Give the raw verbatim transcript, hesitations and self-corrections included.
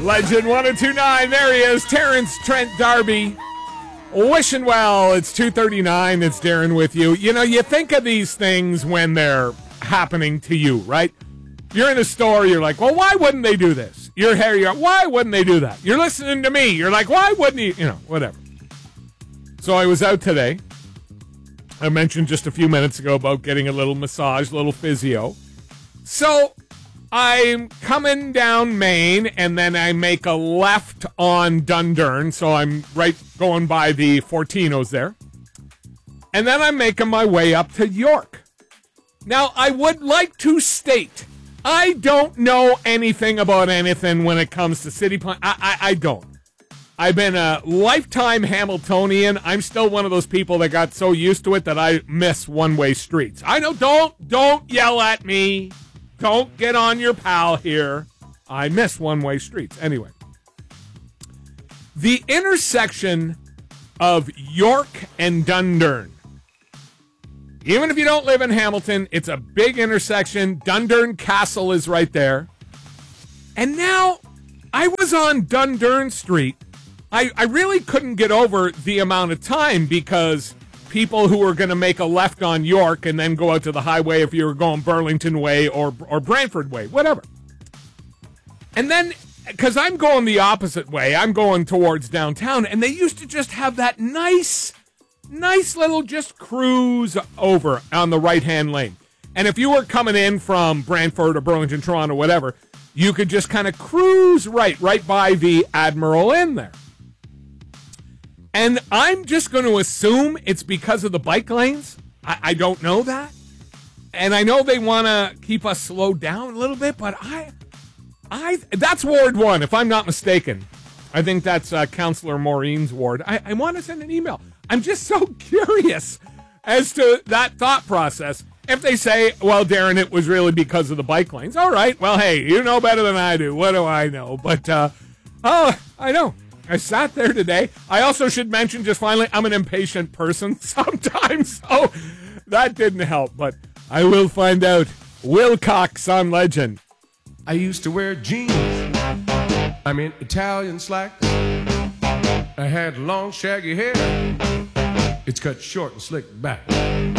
Legend one oh two point nine, there he is, Terrence Trent D'Arby. Wishing well, it's two thirty-nine, it's Darren with you. You know, you think of these things when they're happening to you, right? You're in a store, you're like, well, why wouldn't they do this? You're here, you're like, why wouldn't they do that? You're listening to me, you're like, why wouldn't you? You know, whatever. So I was out today. I mentioned just a few minutes ago about getting a little massage, a little physio. So I'm coming down Main, and then I make a left on Dundurn, so I'm right going by the Fortinos there. And then I'm making my way up to York. Now, I would like to state, I don't know anything about anything when it comes to city plan. I, I, I don't. I've been a lifetime Hamiltonian. I'm still one of those people that got so used to it that I miss one-way streets. I know, don't, don't yell at me. Don't get on your pal here. I miss one-way streets. Anyway, the intersection of York and Dundurn. Even if you don't live in Hamilton, it's a big intersection. Dundurn Castle is right there. And now I was on Dundurn Street. I, I really couldn't get over the amount of time because people who were going to make a left on York and then go out to the highway if you were going Burlington Way or or Brantford Way, whatever. And then, because I'm going the opposite way, I'm going towards downtown, and they used to just have that nice, nice little just cruise over on the right-hand lane. And if you were coming in from Brantford or Burlington, Toronto, whatever, you could just kind of cruise right, right by the Admiral Inn there. And I'm just going to assume it's because of the bike lanes. I, I don't know that. And I know they want to keep us slowed down a little bit, but I, I that's Ward one, if I'm not mistaken. I think that's uh, Councillor Maureen's ward. I, I want to send an email. I'm just so curious as to that thought process. If they say, well, Darren, it was really because of the bike lanes. All right, well, hey, you know better than I do. What do I know? But, uh, oh, I know. I sat there today. I also should mention, just finally, I'm an impatient person sometimes, so that didn't help. But I will find out. Wilcox on Legend. I used to wear jeans. I mean, Italian slacks. I had long, shaggy hair. It's cut short and slicked back.